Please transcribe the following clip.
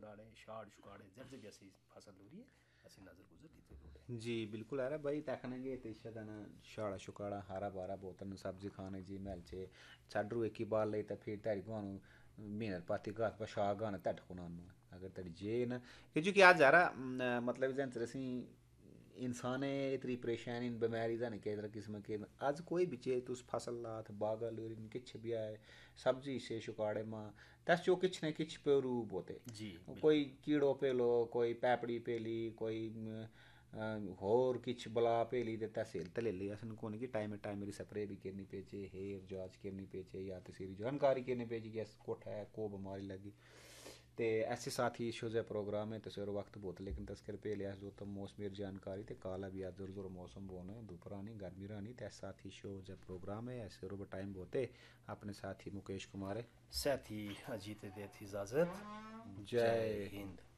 शाड़े शाड़ शुकाड़े जब जब ऐसी फसल हो रही है ऐसी नज़र गुजर दी रोडे। जी बिल्कुल अरे भाई तखने ते इशदन शाड़ा शुकाड़ा हारा बारा बोतन सब्जी खाने जी महलचे छाडरू एक ही बाल ले तो फिर तारी गुआनु मेहनत पाती गात पर शाग गाना तट कुनानु अगर तड़ी जे न कि जो कि आज जरा मतलब जन तरसी इंसान इतनी परेशानी बीमारी दा नहीं केदर किस्म के आज कोई भी चीज तुस फसल लात बागल किछ भी आए सब्जी से शुकाड़े मां तस जो किछ ने किछ पेरू बोते जी कोई बिल्कुल। कीड़ो पेलो कोई पैपड़ी पेली कोई होर किछ बला पेली ते तहसील तले ली असन कोनी कि टाइम टाइम री स्प्रे भी करनी पेचे हेर जांच करनी पेचे या तसीरी जानकारी करनी पेची कि कोठा है को बीमारी लगी ते ऐसे साथ ही शोज़ प्रोग्राम है तस्वीर वक्त बहुत लेकिन तस्कर पे लिया जो तो मौसमी जानकारी ते काला भी जोर जोर मौसम बोने दोपहरानी गर्मी रानी ते साथ ही शोज़ प्रोग्राम है ऐसे रोब टाइम बोते अपने साथ ही मुकेश कुमार है साथ ही अजीत देती इजाज़त। जय जय हिंद। हिंद।